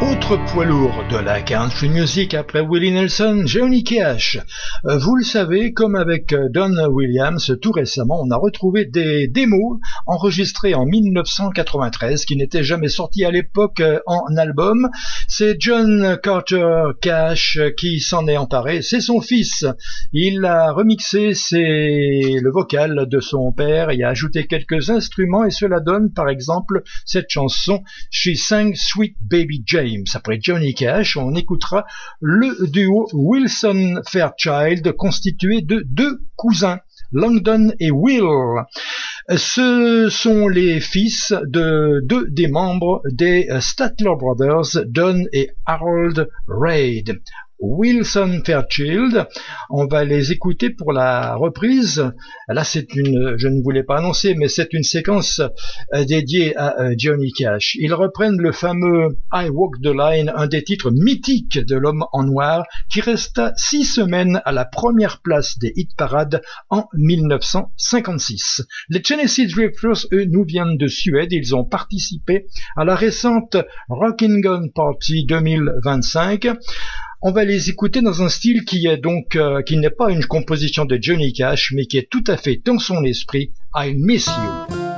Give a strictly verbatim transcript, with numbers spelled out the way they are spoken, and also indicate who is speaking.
Speaker 1: Autre poids lourd de la country music après Willie Nelson, Johnny Cash. Vous le savez, comme avec Don Williams, tout récemment, on a retrouvé des démos enregistrées en dix-neuf cent quatre-vingt-treize qui n'étaient jamais sorties à l'époque en album. C'est John Carter Cash qui s'en est emparé. C'est son fils. Il a remixé c'est le vocal de son père et a ajouté quelques instruments et cela donne par exemple cette chanson She Sang Sweet Baby James. Après Johnny Cash, on écoutera le duo Wilson Fairchild constitué de deux cousins, Langdon et Will. Ce sont les fils de deux des membres des Statler Brothers, Don et Harold Reid. Wilson Fairchild, on va les écouter pour la reprise. Là, c'est une, je ne voulais pas annoncer, mais c'est une séquence dédiée à Johnny Cash. Ils reprennent le fameux I Walk the Line, un des titres mythiques de l'homme en noir, qui resta six semaines à la première place des hit parades en dix-neuf cent cinquante-six. Les Tennessee Drifters, eux, nous viennent de Suède. Ils ont participé à la récente Rockin' Gun Party deux mille vingt-cinq. On va les écouter dans un style qui est donc euh, qui n'est pas une composition de Johnny Cash, mais qui est tout à fait dans son esprit. I Miss You.